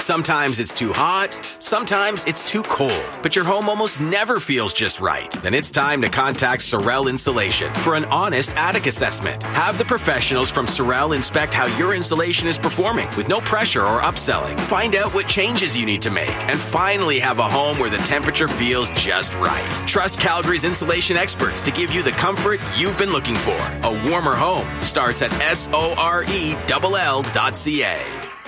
Sometimes it's too hot, sometimes it's too cold, but your home almost never feels just right. Then it's time to contact Sorel Insulation for an honest attic assessment. Have the professionals from Sorel inspect how your insulation is performing with no pressure or upselling. Find out what changes you need to make and finally have a home where the temperature feels just right. Trust Calgary's insulation experts to give you the comfort you've been looking for. A warmer home starts at sorell.ca.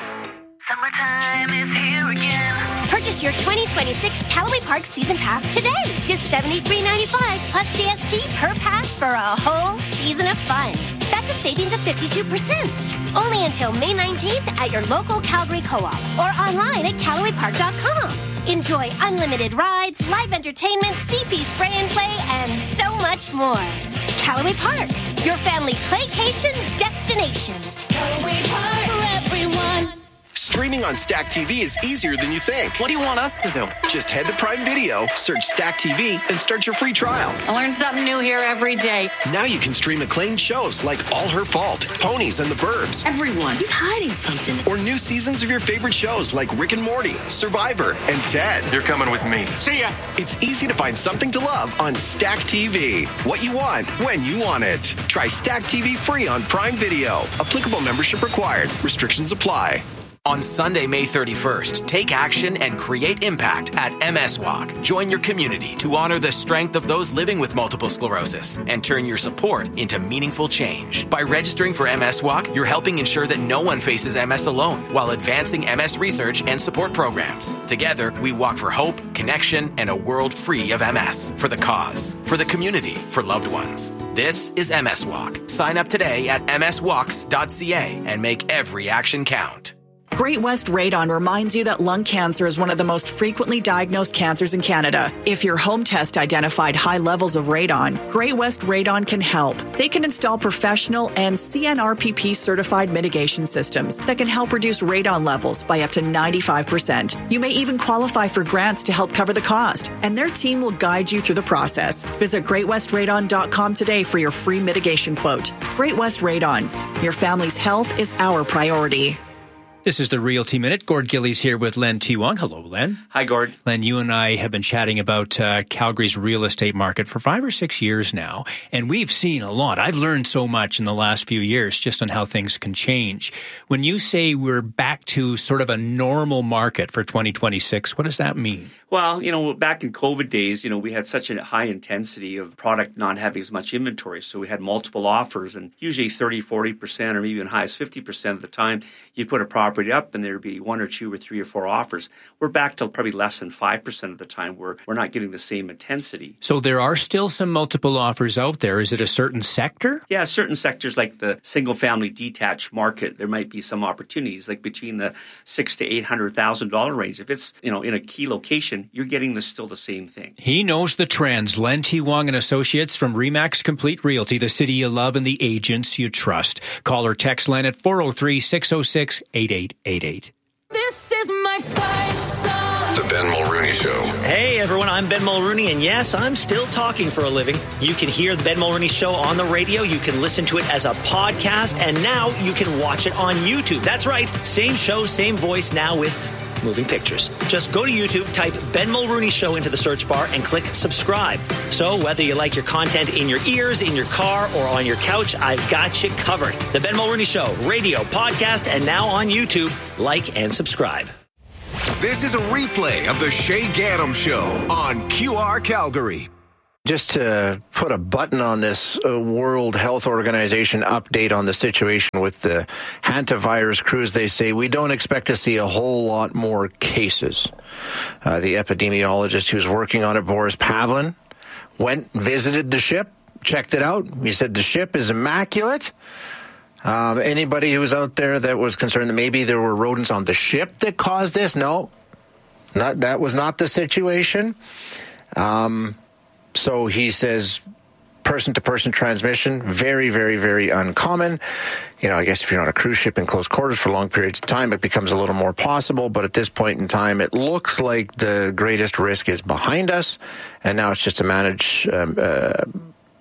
Summertime is here again. Purchase your 2026 Callaway Park Season Pass today. Just $73.95 plus GST per pass for a whole season of fun. That's a savings of 52%. Only until May 19th at your local Calgary Co-op or online at CallawayPark.com. Enjoy unlimited rides, live entertainment, CP spray and play, and so much more. Callaway Park, your family playcation destination. Callaway Park for everyone. Streaming on Stack TV is easier than you think. What do you want us to do? Just head to Prime Video, search Stack TV, and start your free trial. I learn something new here every day. Now you can stream acclaimed shows like All Her Fault, Ponies, and the Burbs. Everyone is hiding something. Or new seasons of your favorite shows like Rick and Morty, Survivor, and Ted. You're coming with me. See ya. It's easy to find something to love on Stack TV. What you want, when you want it. Try Stack TV free on Prime Video. Applicable membership required. Restrictions apply. On Sunday, May 31st, take action and create impact at MS Walk. Join your community to honor the strength of those living with multiple sclerosis and turn your support into meaningful change. By registering for MS Walk, you're helping ensure that no one faces MS alone while advancing MS research and support programs. Together, we walk for hope, connection, and a world free of MS. For the cause, for the community, for loved ones. This is MS Walk. Sign up today at mswalks.ca and make every action count. Great West Radon reminds you that lung cancer is one of the most frequently diagnosed cancers in Canada. If your home test identified high levels of radon, Great West Radon can help. They can install professional and CNRPP certified mitigation systems that can help reduce radon levels by up to 95%. You may even qualify for grants to help cover the cost, and their team will guide you through the process. Visit greatwestradon.com today for your free mitigation quote. Great West Radon. Your family's health is our priority. This is the Realty Minute. Gord Gillies here with Len T. Wong. Hello, Len. Hi, Gord. Len, you and I have been chatting about Calgary's real estate market for 5 or 6 years now, and we've seen a lot. I've learned so much in the last few years just on how things can change. When you say we're back to sort of a normal market for 2026, what does that mean? Well, back in COVID days, we had such a high intensity of product not having as much inventory. So we had multiple offers, and usually 30, 40%, or maybe even high as 50% of the time, you'd put a property up and there'd be 1 or 2 or 3 or 4 offers. We're back to probably less than 5% of the time where we're not getting the same intensity. So there are still some multiple offers out there. Is it a certain sector? Yeah, certain sectors like the single-family detached market, there might be some opportunities, like between the $600,000 to $800,000 range. If it's in a key location, you're getting still the same thing. He knows the trends. Len T. Wong and Associates from RE/MAX Complete Realty, the city you love and the agents you trust. Call or text Len at 403-606-8888. This is my fight song. The Ben Mulrooney Show. Hey everyone, I'm Ben Mulrooney, and yes, I'm still talking for a living. You can hear the Ben Mulrooney Show on the radio, you can listen to it as a podcast, and now you can watch it on YouTube. That's right, same show, same voice, now with moving pictures. Just go to YouTube, type Ben Mulrooney Show into the search bar, and click subscribe. So whether you like your content in your ears, in your car, or on your couch, I've got you covered. The Ben Mulrooney Show, radio, podcast, and now on YouTube. Like and subscribe. This is a replay of the Shay Gaddam Show on QR Calgary. Just to put a button on this World Health Organization update on the situation with the hantavirus cruise, they say we don't expect to see a whole lot more cases. The epidemiologist who's working on it, Boris Pavlin, went and visited the ship, checked it out. He said the ship is immaculate. Anybody who was out there that was concerned that maybe there were rodents on the ship that caused this, no, that was not the situation. So he says person-to-person transmission, very, very, very uncommon. I guess if you're on a cruise ship in close quarters for long periods of time, it becomes a little more possible. But at this point in time, it looks like the greatest risk is behind us. And now it's just to manage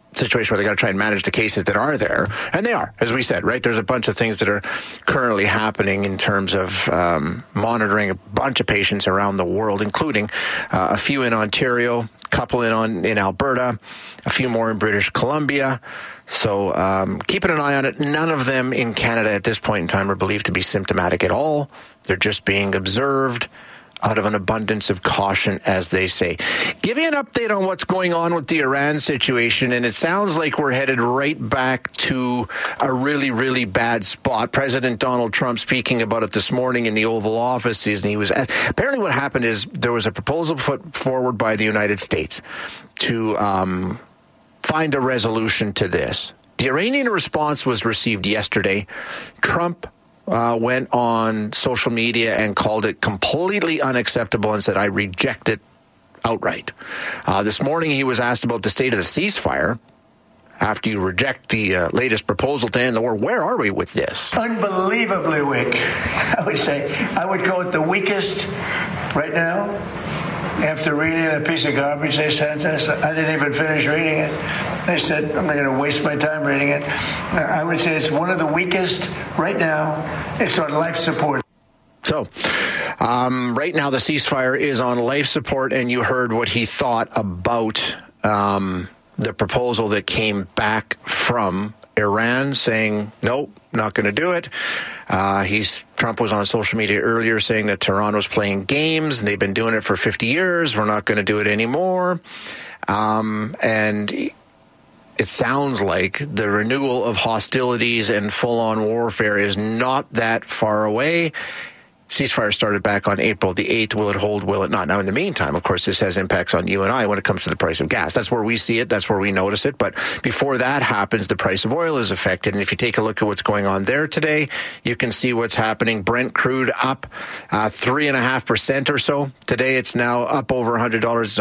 situation where they got to try and manage the cases that are there. And they are, as we said, right? There's a bunch of things that are currently happening in terms of monitoring a bunch of patients around the world, including a few in Ontario, a couple in Alberta, a few more in British Columbia. So keeping an eye on it. None of them in Canada at this point in time are believed to be symptomatic at all. They're just being observed out of an abundance of caution, as they say. Give you an update on what's going on with the Iran situation, and it sounds like we're headed right back to a really, really bad spot. President Donald Trump speaking about it this morning in the Oval Office, and he was asked, apparently what happened is there was a proposal put forward by the United States to find a resolution to this. The Iranian response was received yesterday. Trump went on social media and called it completely unacceptable and said, I reject it outright. This morning he was asked about the state of the ceasefire. After you reject the latest proposal to end the war, where are we with this? Unbelievably weak, I would say. I would call it the weakest right now. After reading a piece of garbage they sent us, I didn't even finish reading it. They said, I'm not going to waste my time reading it. I would say it's one of the weakest right now. It's on life support. So, right now the ceasefire is on life support, and you heard what he thought about the proposal that came back from Iran, saying, nope, not going to do it. Trump was on social media earlier saying that Tehran was playing games, and they've been doing it for 50 years. We're not going to do it anymore. And it sounds like the renewal of hostilities and full-on warfare is not that far away. Ceasefire started back on April the 8th. Will it hold? Will it not? Now, in the meantime, of course, this has impacts on you and I when it comes to the price of gas. That's where we see it. That's where we notice it. But before that happens, the price of oil is affected. And if you take a look at what's going on there today, you can see what's happening. Brent crude up 3.5% or so. Today, it's now up over $100. It's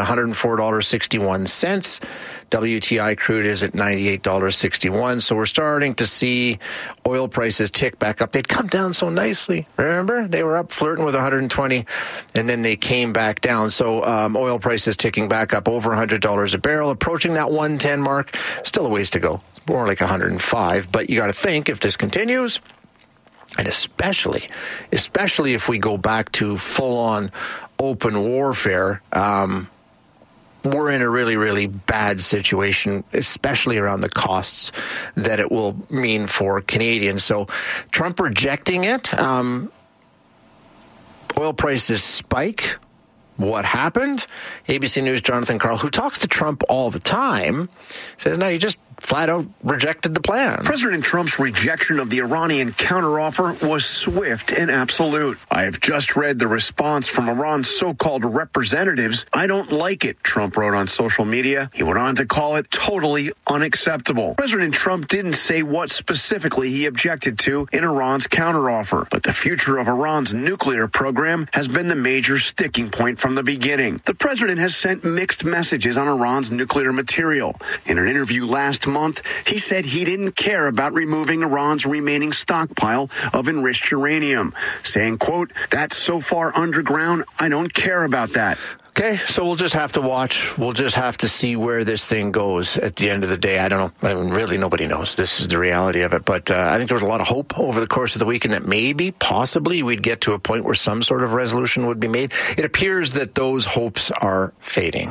$104.61. WTI crude is at $98.61. So we're starting to see oil prices tick back up. They'd come down so nicely. Remember? They were up flirting with 120, and then they came back down. So oil prices ticking back up over $100 a barrel, approaching that 110 mark. Still a ways to go. It's more like 105. But you got to think, if this continues, and especially if we go back to full-on open warfare, we're in a really, really bad situation, especially around the costs that it will mean for Canadians. So Trump rejecting it, oil prices spike. What happened? ABC News' Jonathan Karl, who talks to Trump all the time, says, no, you just flat out rejected the plan. President Trump's rejection of the Iranian counteroffer was swift and absolute. I have just read the response from Iran's so-called representatives. I don't like it, Trump wrote on social media. He went on to call it totally unacceptable. President Trump didn't say what specifically he objected to in Iran's counteroffer, but the future of Iran's nuclear program has been the major sticking point from the beginning. The president has sent mixed messages on Iran's nuclear material. In an interview last month, he said he didn't care about removing Iran's remaining stockpile of enriched uranium, saying, quote, that's so far underground, I don't care about that. Okay, so we'll just have to watch. We'll just have to see where this thing goes at the end of the day. I don't know. I mean, really, nobody knows. This is the reality of it. But I think there was a lot of hope over the course of the weekend that maybe, possibly, we'd get to a point where some sort of resolution would be made. It appears that those hopes are fading.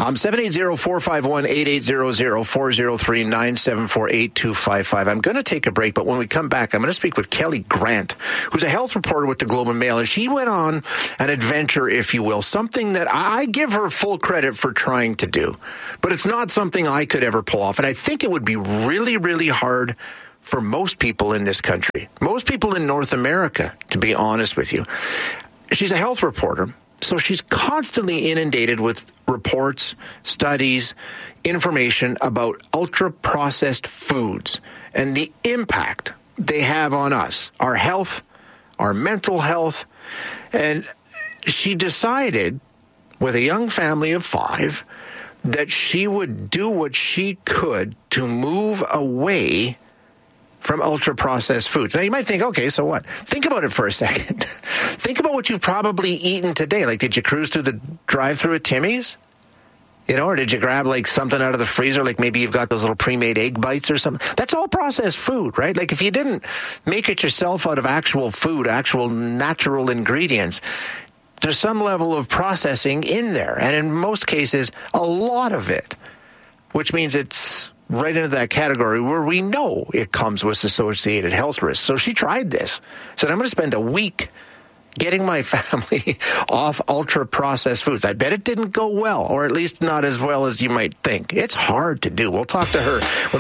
780-451-8800, 403-974-8255. I'm going to take a break, but when we come back, I'm going to speak with Kelly Grant, who's a health reporter with the Globe and Mail, and she went on an adventure, if you will, something that I give her full credit for trying to do, but it's not something I could ever pull off. And I think it would be really, really hard for most people in this country, most people in North America, to be honest with you. She's a health reporter, so she's constantly inundated with reports, studies, information about ultra-processed foods and the impact they have on us, our health, our mental health. And she decided, with a young family of 5, that she would do what she could to move away from ultra-processed foods. Now, you might think, okay, so what? Think about it for a second. Think about what you've probably eaten today. Like, did you cruise through the drive-thru at Timmy's? You know, or did you grab like something out of the freezer? Like maybe you've got those little pre-made egg bites or something. That's all processed food, right? Like if you didn't make it yourself out of actual food, actual natural ingredients, there's some level of processing in there. And in most cases, a lot of it, which means it's right into that category where we know it comes with associated health risks. So she tried this. Said, I'm going to spend a week getting my family off ultra-processed foods. I bet it didn't go well, or at least not as well as you might think. It's hard to do. We'll talk to her when